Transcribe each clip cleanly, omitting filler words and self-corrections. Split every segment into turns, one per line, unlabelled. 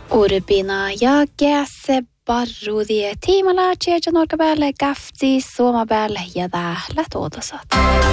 Urbina ja gäse barrudi tiimalla tjeja norkabälle gafti somabälle ja läht ådasat.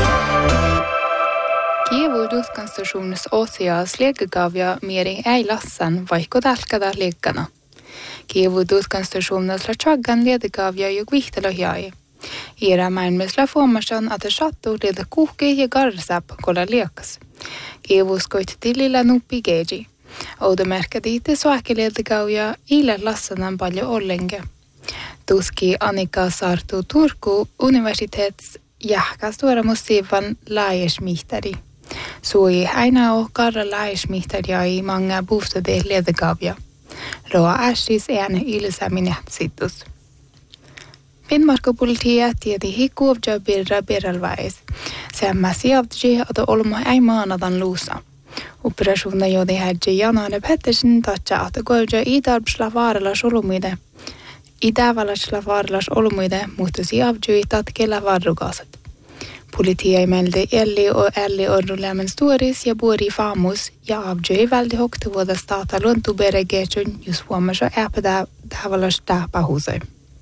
Kievu duutkonstitutionis osias liekagavia mieri ei lassan vaikka tälkädä liekana. Kievu duutkonstitutionis la chaggan liedagavia juk vihtelo hiai. Ira maailmas la formasan att sattu lieda kuhki ja garsap kolla liekas. Kievu skoit tilillä nuppi geji. Oudomärkädiite soakeliedagavia ille lassanan paljon ollenge. Tuski Annika Sartu Turku universitets jahkas tuoremussivan laajasmihtari. Sui aina on karra laajasmihtaria i många bostäder ledagavia. Roa äsis ääne ylsämin sittus. Finnmark-politiet tieti hikkuovja birralvais. Semma siavtji että olmo ei maanadan luusa. Operationer gjorde hädje Jan-Arne Pettersen tatsa että goja idarbslavarlas olumuide. Itävallasslavarlas olumuide mutta siavtji tatkella varrugaset. Politia meldde Elli orrulämmen storis ja bori famus ja avtji väldigt högt våda stata luntuberegetjun just vuomassa äpädävallas tähpähusei.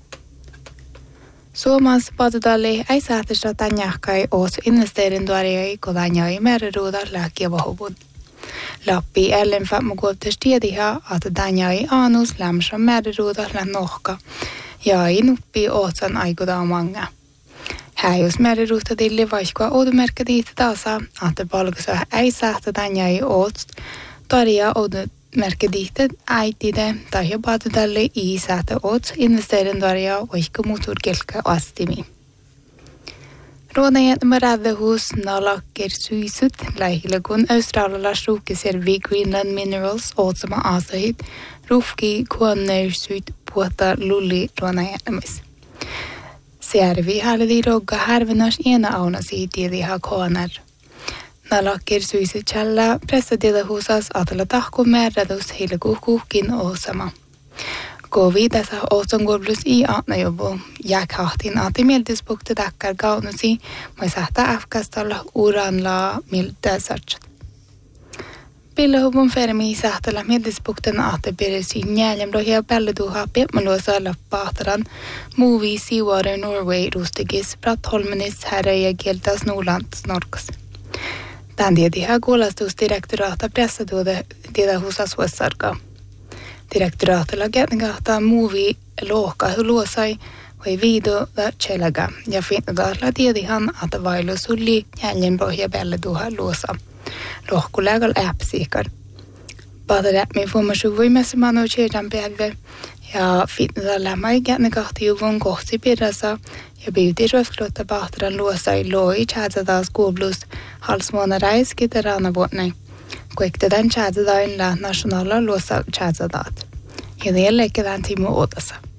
Suomas patudalli ei säätöstä tänjähkai oot investerintuariai kodanjai meriruuda lääkievahuvun. Lappi ellen fammukuoptes tiediha, että tänjai aanus lämsä meriruuda lähnohka ja ei nuppi ootsan aikuda manga. Häjus meriruuta tilli vaikka oudumerkadiit taasa, että palkasa ei säätä tänjai oot tarja oudumerkadiitet äitide tai jo patudalli i säätä oot investerintuaria vaikka muturkelka astimi. Råden med räddehus nalacker suisut lähilökun australialais ruukiservi Greenland Minerals åtsama asahit rufki kuonnersuit puhta lulli rådajänemis. Servi häldi rogga härvenas ena aunasi tiediha koanar. Nalacker suisut källä pressadedahusas atala tahko määrädus heilekuhkuhkin osama. Kovi tässä åtongorblus i aatnajobo. Jäkhahtin aatimieldisbukti takkar kaunusi, moi sähtä afkastalla uranlaa mildäsartsat. Pillahubun fermi sähtälä mieldisbukten aatepirisi njäljemlohia pälleduha pepmaluosa lappaahtaran Movie Seawater Norway rustigis Brattholmenis herre ja kieltäs Norlands norkas. Tän tiedihän kuulastusdirektoraata pressaduode tiedahusas vuosarkaa. Direktoraatilla kätengahtaa Movie lohka luosai vai video da chelaga ja finnudalla tiedihan että vailu sulli jäljenpohja pelleduha luosa. Lohkulägal äppsiikar. Padaräpmi fuomasuvuj messimano chejan päivä ja finnudalla mai kätengahti juvun kohti pirrasa ja biuti röfklutta pahtran luosai loi chätsätaas kuoblus halsmuona räiskiterana vuotnei. Kuiktedan chätsädain la nationala luosa chätsädaat. Ja det lägger den till med åt oss.